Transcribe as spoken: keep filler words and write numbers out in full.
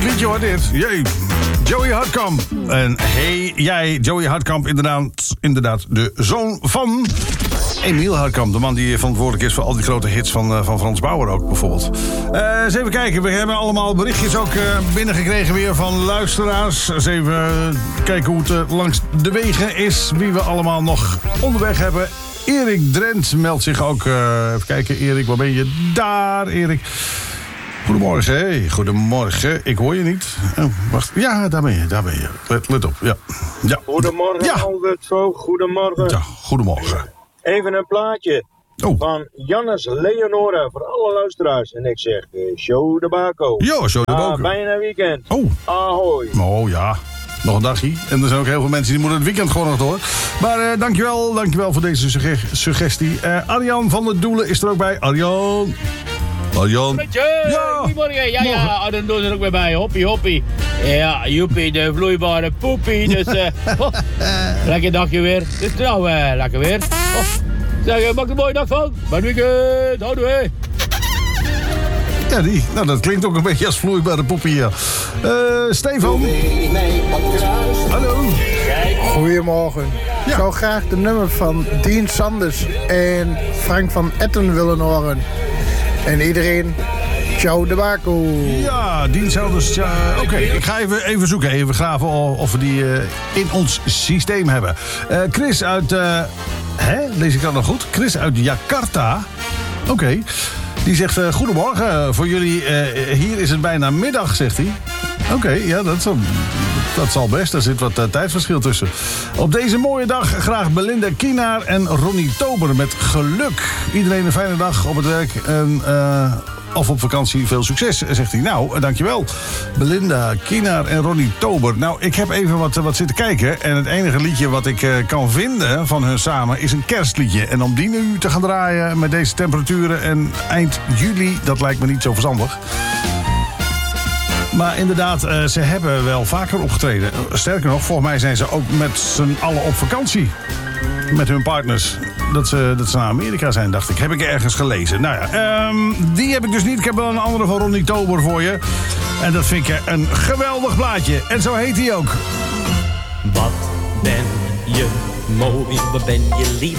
Goed liedje hoor dit. Jee. Joey Hartkamp. En hey, jij, Joey Hartkamp, inderdaad, inderdaad de zoon van Emiel Hartkamp. De man die verantwoordelijk is voor al die grote hits van, uh, van Frans Bauer ook, bijvoorbeeld. Uh, eens even kijken. We hebben allemaal berichtjes ook uh, binnengekregen weer van luisteraars. Eens even uh, kijken hoe het uh, langs de wegen is. Wie we allemaal nog onderweg hebben. Erik Drent meldt zich ook. Uh, even kijken, Erik, waar ben je? Daar, Erik. Goedemorgen, hey. Goedemorgen. Ik hoor je niet. Oh, wacht. Ja, daar ben je, daar ben je. Let, let op, ja. ja. Goedemorgen, ja. Albert zo. Goedemorgen. Ja, goedemorgen. Even een plaatje oh. van Jannes Leonora voor alle luisteraars. En ik zeg, uh, show de bako. Ja, show de bako. Ah, bijna weekend. Oh. Ahoy. Oh, ja. Nog een dagje. En er zijn ook heel veel mensen die moeten het weekend gewoon nog door. Maar uh, dankjewel, dankjewel voor deze sugge- suggestie. Uh, Arjan van der Doelen is er ook bij. Arjan. Arjan. Ja. Goedemorgen. Ja, ja, Arjan doet er ook weer bij. Hoppie, hoppie. Ja, joepie, de vloeibare poepie. Dus, uh, oh, lekker dagje weer. Dus nou, uh, lekker weer. Oh, zeg, uh, maak er een mooie dag van. Maar weekend. Houdoe, hè. Ja, die. Nou, dat klinkt ook een beetje als vloeibare poepie, ja. Uh, Stefan. Hallo. Goedemorgen. Ja. Ik zou graag de nummer van Dien Sanders en Frank van Etten willen horen. En iedereen, ciao de bako. Ja, Dien Sanders. Ja, Oké, okay. Ik ga even, even zoeken, even graven of we die uh, in ons systeem hebben. Uh, Chris uit... Uh, hè? Lees ik dat nog goed? Chris uit Jakarta. Oké. Okay. Die zegt, uh, goedemorgen, voor jullie, uh, hier is het bijna middag, zegt hij. Oké, okay, ja, dat zal, dat zal best. Er zit wat uh, tijdverschil tussen. Op deze mooie dag graag Belinda Kienaar en Ronnie Tober met geluk. Iedereen een fijne dag op het werk en... Uh, of op vakantie, veel succes, zegt hij. Nou, dankjewel. Belinda, Kienaar en Ronnie Tober. Nou, ik heb even wat, wat zitten kijken. En het enige liedje wat ik uh, kan vinden van hun samen is een kerstliedje. En om die nu te gaan draaien met deze temperaturen en eind juli, dat lijkt me niet zo verstandig. Maar inderdaad, uh, ze hebben wel vaker opgetreden. Sterker nog, volgens mij zijn ze ook met z'n allen op vakantie. Met hun partners. Dat ze, dat ze naar Amerika zijn, dacht ik. Heb ik ergens gelezen. Nou ja, um, die heb ik dus niet. Ik heb wel een andere van Ronnie Tober voor je. En dat vind ik een geweldig plaatje. En zo heet hij ook. Wat ben je mooi, wat ben je lief.